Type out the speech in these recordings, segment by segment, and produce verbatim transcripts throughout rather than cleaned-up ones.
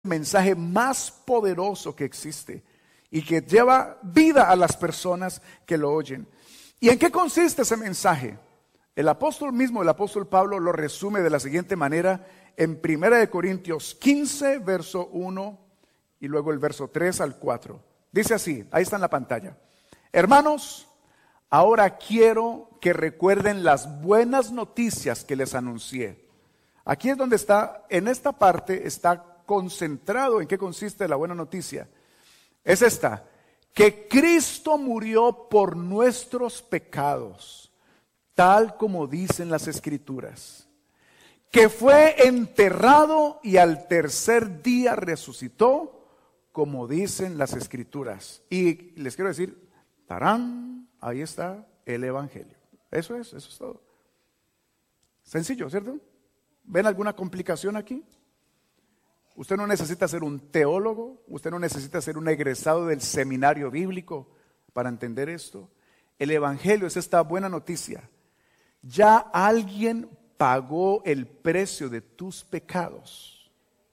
mensaje más poderoso que existe y que lleva vida a las personas que lo oyen. ¿Y en qué consiste ese mensaje? El apóstol mismo, el apóstol Pablo, lo resume de la siguiente manera en primera de Corintios quince, verso uno y luego el verso tres al cuatro. Dice así, ahí está en la pantalla. Hermanos, ahora quiero que recuerden las buenas noticias que les anuncié. Aquí es donde está, en esta parte está concentrado en qué consiste la buena noticia. Es esta, que Cristo murió por nuestros pecados, tal como dicen las Escrituras, que fue enterrado y al tercer día resucitó, como dicen las Escrituras. Y les quiero decir, tarán, ahí está el Evangelio. Eso es, eso es todo. Sencillo, ¿cierto? ¿Ven alguna complicación aquí? Usted no necesita ser un teólogo, usted no necesita ser un egresado del seminario bíblico para entender esto. El Evangelio es esta buena noticia. Ya alguien pagó el precio de tus pecados.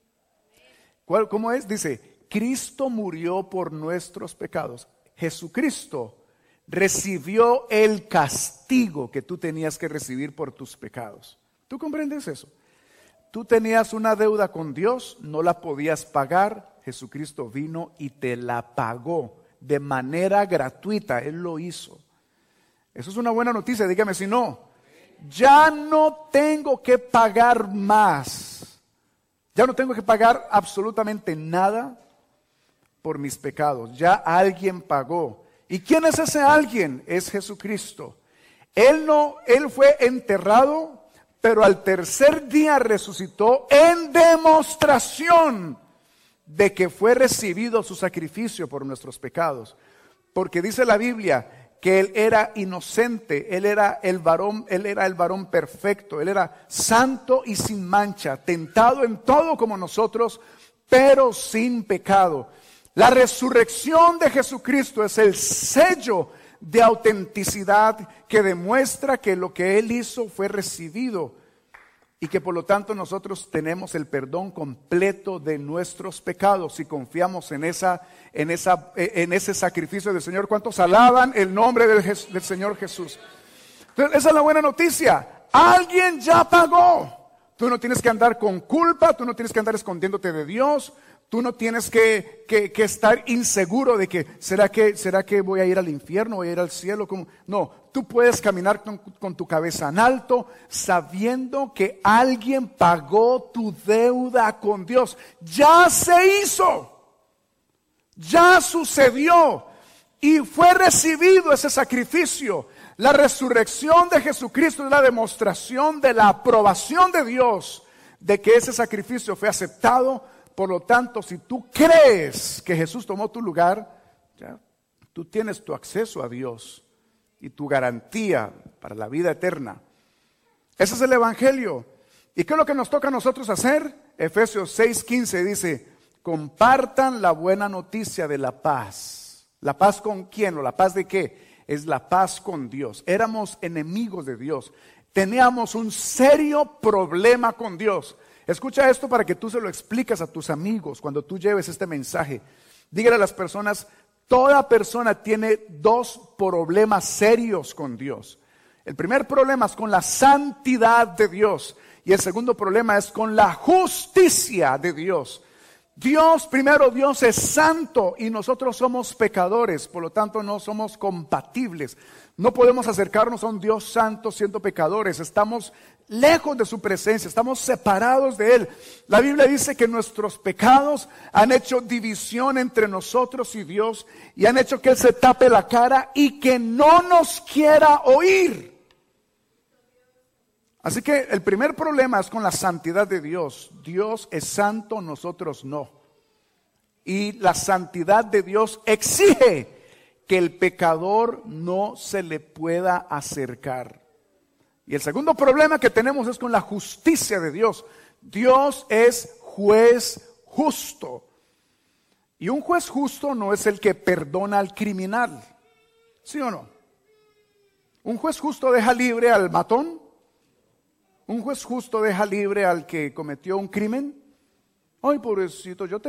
¿Cuál, ¿Cómo es? Dice, Cristo murió por nuestros pecados. Jesucristo recibió el castigo que tú tenías que recibir por tus pecados. ¿Tú comprendes eso? Tú tenías una deuda con Dios, no la podías pagar, Jesucristo vino y te la pagó de manera gratuita, Él lo hizo. Eso es una buena noticia, dígame si no. Ya no tengo que pagar más, ya no tengo que pagar absolutamente nada por mis pecados, ya alguien pagó. ¿Y quién es ese alguien? Es Jesucristo. Él no, Él fue enterrado, pero al tercer día resucitó en demostración de que fue recibido su sacrificio por nuestros pecados. Porque dice la Biblia que Él era inocente, Él era el varón, Él era el varón perfecto, Él era santo y sin mancha, tentado en todo como nosotros, pero sin pecado. La resurrección de Jesucristo es el sello de autenticidad que demuestra que lo que Él hizo fue recibido y que por lo tanto nosotros tenemos el perdón completo de nuestros pecados si confiamos en esa, en esa, en ese sacrificio del Señor. ¿Cuántos alaban el nombre del, del Señor Jesús? Entonces, esa es la buena noticia. Alguien ya pagó. Tú no tienes que andar con culpa, tú no tienes que andar escondiéndote de Dios. Tú no tienes que, que, que estar inseguro de que ¿será, que ¿será que voy a ir al infierno, voy a ir al cielo? ¿Cómo? No, tú puedes caminar con, con tu cabeza en alto sabiendo que alguien pagó tu deuda con Dios. Ya se hizo, ya sucedió y fue recibido ese sacrificio. La resurrección de Jesucristo es la demostración de la aprobación de Dios de que ese sacrificio fue aceptado. Por lo tanto, si tú crees que Jesús tomó tu lugar, ya, tú tienes tu acceso a Dios y tu garantía para la vida eterna. Ese es el Evangelio. ¿Y qué es lo que nos toca a nosotros hacer? Efesios seis quince dice, compartan la buena noticia de la paz. ¿La paz con quién o la paz de qué? Es la paz con Dios. Éramos enemigos de Dios. Teníamos un serio problema con Dios. Escucha esto para que tú se lo expliques a tus amigos cuando tú lleves este mensaje. Dígale a las personas, toda persona tiene dos problemas serios con Dios. El primer problema es con la santidad de Dios y el segundo problema es con la justicia de Dios. Dios, primero, Dios es santo y nosotros somos pecadores, por lo tanto no somos compatibles. No podemos acercarnos a un Dios santo siendo pecadores, estamos lejos de su presencia, estamos separados de Él. La Biblia dice que nuestros pecados han hecho división entre nosotros y Dios y han hecho que Él se tape la cara y que no nos quiera oír. Así que el primer problema es con la santidad de Dios. Dios es santo, nosotros no. Y la santidad de Dios exige que el pecador no se le pueda acercar. Y el segundo problema que tenemos es con la justicia de Dios. Dios es juez justo. Y un juez justo no es el que perdona al criminal. ¿Sí o no? Un juez justo deja libre al matón. Un juez justo deja libre al que cometió un crimen. Ay, pobrecito, yo te